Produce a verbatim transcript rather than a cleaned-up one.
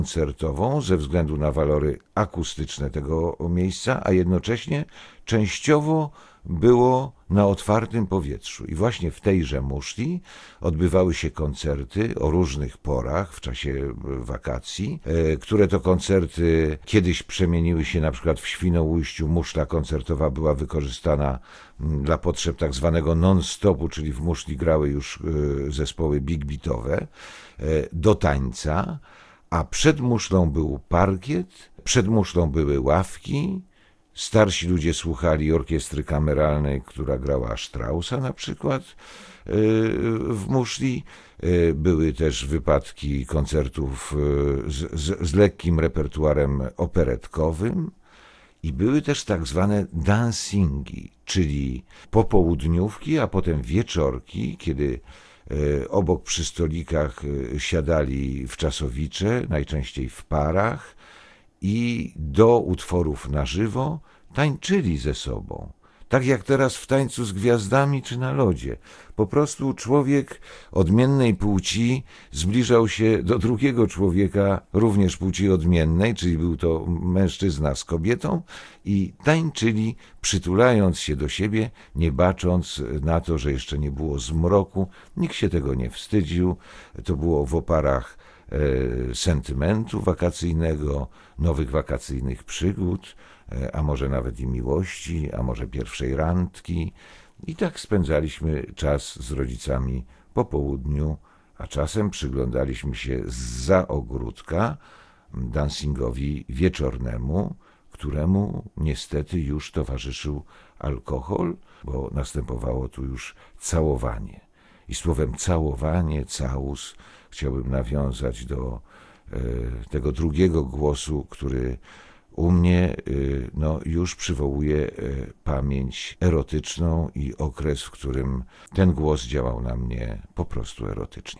koncertową ze względu na walory akustyczne tego miejsca, a jednocześnie częściowo było na otwartym powietrzu. I właśnie w tejże muszli odbywały się koncerty o różnych porach w czasie wakacji, które to koncerty kiedyś przemieniły się na przykład w Świnoujściu. Muszla koncertowa była wykorzystana dla potrzeb tak zwanego non-stopu, czyli w muszli grały już zespoły big beatowe do tańca, a przed muszlą był parkiet, przed muszlą były ławki. Starsi ludzie słuchali orkiestry kameralnej, która grała Straussa na przykład w muszli. Były też wypadki koncertów z, z, z lekkim repertuarem operetkowym i były też tak zwane dancingi, czyli popołudniówki, a potem wieczorki, kiedy obok przy stolikach siadali wczasowicze, najczęściej w parach, i do utworów na żywo tańczyli ze sobą. Tak jak teraz w Tańcu z Gwiazdami czy na lodzie. Po prostu człowiek odmiennej płci zbliżał się do drugiego człowieka, również płci odmiennej, czyli był to mężczyzna z kobietą, i tańczyli, przytulając się do siebie, nie bacząc na to, że jeszcze nie było zmroku. Nikt się tego nie wstydził. To było w oparach e, sentymentu wakacyjnego, nowych wakacyjnych przygód, a może nawet i miłości, a może pierwszej randki. I tak spędzaliśmy czas z rodzicami po południu, a czasem przyglądaliśmy się zza ogródka dancingowi wieczornemu, któremu niestety już towarzyszył alkohol, bo następowało tu już całowanie. I słowem całowanie, całus, chciałbym nawiązać do e, tego drugiego głosu, który u mnie no, już przywołuje pamięć erotyczną i okres, w którym ten głos działał na mnie po prostu erotycznie.